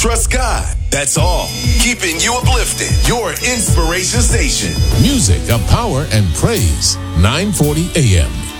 trust God. That's all. Keeping you uplifted. Your inspiration station. Music of power and praise. 940 AM.